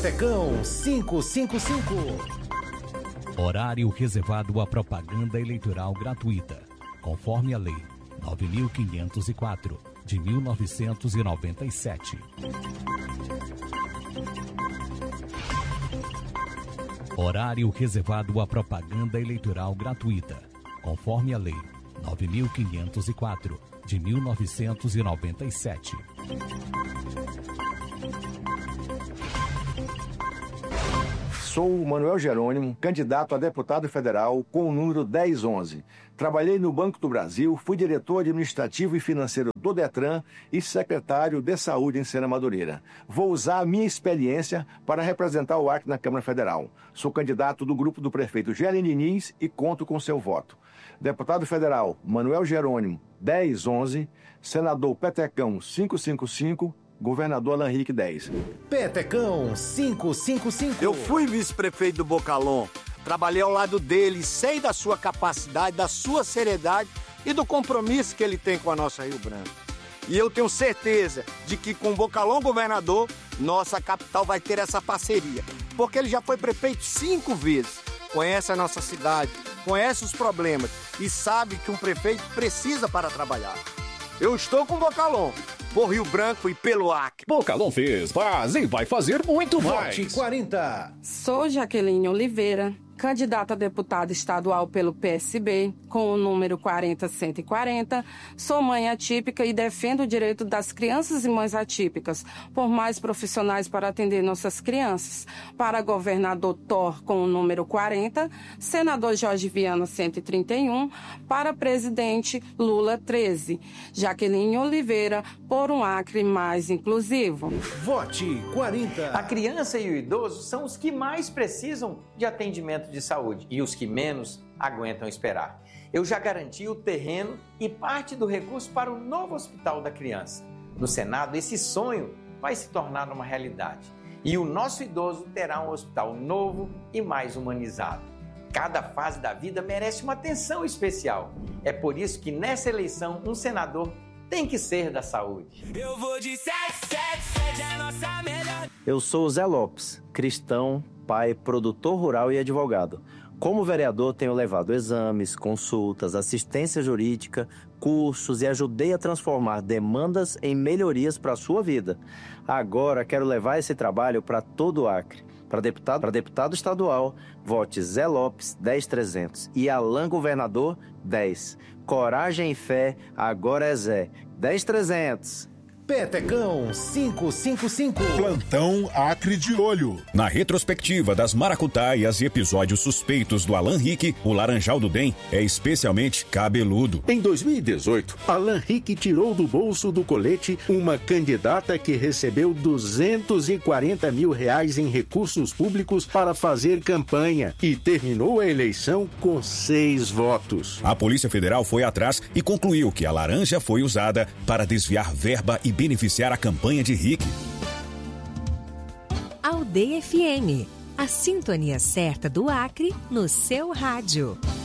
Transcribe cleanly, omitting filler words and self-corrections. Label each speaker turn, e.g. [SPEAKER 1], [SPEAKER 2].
[SPEAKER 1] Petecão 555.
[SPEAKER 2] Horário reservado à propaganda eleitoral gratuita, conforme a Lei 9.504, de 1997. Horário reservado à propaganda eleitoral gratuita, conforme a Lei 9.504, de 1997.
[SPEAKER 3] Sou o Manuel Jerônimo, candidato a deputado federal com o número 1011. Trabalhei no Banco do Brasil, fui diretor administrativo e financeiro do Detran e secretário de Saúde em Sena Madureira. Vou usar a minha experiência para representar o Acre na Câmara Federal. Sou candidato do grupo do prefeito Gelin Diniz e conto com seu voto. Deputado federal Manuel Jerônimo, 1011. Senador Petecão, 555. Governador Alan Henrique 10.
[SPEAKER 1] Petecão 555.
[SPEAKER 4] Eu fui vice-prefeito do Bocalon. Trabalhei ao lado dele, sei da sua capacidade, da sua seriedade e do compromisso que ele tem com a nossa Rio Branco. E eu tenho certeza de que com o Bocalon governador, nossa capital vai ter essa parceria. Porque ele já foi prefeito 5 vezes, conhece a nossa cidade, conhece os problemas e sabe que um prefeito precisa para trabalhar. Eu estou com o Bocalon, por Rio Branco e pelo Acre.
[SPEAKER 5] Bocalon fez, faz e vai fazer muito mais.
[SPEAKER 1] Vote 40.
[SPEAKER 6] Sou Jaqueline Oliveira, candidata a deputada estadual pelo PSB, com o número 40140. Sou mãe atípica e defendo o direito das crianças e mães atípicas, por mais profissionais para atender nossas crianças. Para governador Thor, com o número 40. Senador Jorge Viana, 131. Para presidente Lula, 13. Jaqueline Oliveira, por um Acre mais inclusivo.
[SPEAKER 1] Vote 40.
[SPEAKER 7] A criança e o idoso são os que mais precisam de atendimento de saúde e os que menos aguentam esperar. Eu já garanti o terreno e parte do recurso para o novo Hospital da Criança. No Senado, esse sonho vai se tornar uma realidade e o nosso idoso terá um hospital novo e mais humanizado. Cada fase da vida merece uma atenção especial. É por isso que nessa eleição um senador tem que ser da saúde.
[SPEAKER 8] Eu vou de 777, é a nossa melhor.
[SPEAKER 9] Eu sou o Zé Lopes, cristão, pai, produtor rural e advogado. Como vereador, tenho levado exames, consultas, assistência jurídica, cursos e ajudei a transformar demandas em melhorias para a sua vida. Agora quero levar esse trabalho para todo o Acre. Para deputado estadual, vote Zé Lopes, 10300 e Alan Governador, 10. Coragem e fé, agora é Zé, 10300.
[SPEAKER 1] Petecão 555.
[SPEAKER 10] Plantão Acre de Olho.
[SPEAKER 5] Na retrospectiva das maracutaias e episódios suspeitos do Alan Rick, o Laranjal do DEM é especialmente cabeludo.
[SPEAKER 10] Em 2018, Alan Rick tirou do bolso do colete uma candidata que recebeu R$240 mil em recursos públicos para fazer campanha e terminou a eleição com 6 votos.
[SPEAKER 5] A Polícia Federal foi atrás e concluiu que a laranja foi usada para desviar verba e beneficiar a campanha de Rick.
[SPEAKER 11] Aldeia FM, a sintonia certa do Acre no seu rádio.